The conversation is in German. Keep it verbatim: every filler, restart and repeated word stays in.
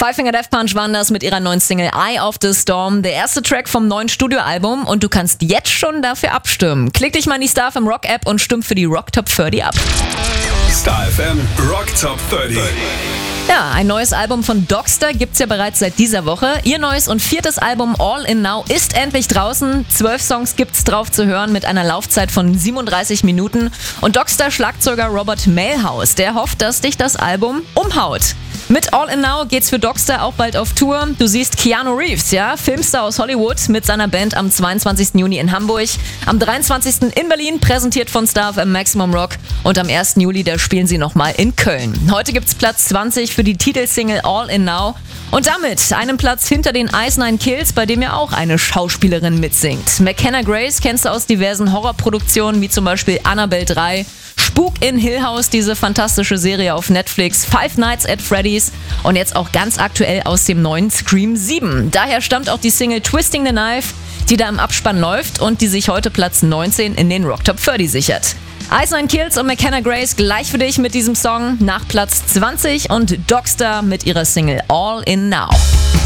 Five Finger Death Punch waren das mit ihrer neuen Single Eye of the Storm, der erste Track vom neuen Studioalbum, und du kannst jetzt schon dafür abstimmen. Klick dich mal in die Star F M Rock App und stimm für die Rock Top dreißig ab. Star F M Rock Top dreißig. Ja, ein neues Album von Dogstar gibt's ja bereits seit dieser Woche. Ihr neues und viertes Album All In Now ist endlich draußen. Zwölf Songs gibt's drauf zu hören mit einer Laufzeit von siebenunddreißig Minuten. Und Dogstar-Schlagzeuger Robert Mailhouse, der hofft, dass dich das Album umhaut. Mit All In Now geht's für Dogstar auch bald auf Tour. Du siehst Keanu Reeves, ja, Filmstar aus Hollywood, mit seiner Band am zweiundzwanzigsten Juni in Hamburg, am dreiundzwanzigsten in Berlin, präsentiert von Star F M Maximum Rock, und am ersten Juli, da spielen sie nochmal in Köln. Heute gibt's Platz zwanzig für die Titelsingle All In Now und damit einen Platz hinter den Ice Nine Kills, bei dem ja auch eine Schauspielerin mitsingt. McKenna Grace kennst du aus diversen Horrorproduktionen, wie zum Beispiel Annabelle drei, Spuk in Hill House, diese fantastische Serie auf Netflix, Five Nights at Freddy's und jetzt auch ganz aktuell aus dem neuen Scream sieben. Daher stammt auch die Single Twisting the Knife, die da im Abspann läuft und die sich heute Platz neunzehn in den Rock Top dreißig sichert. Ice Nine Kills und McKenna Grace gleich für dich mit diesem Song nach Platz zwanzig und Dogstar mit ihrer Single All In Now.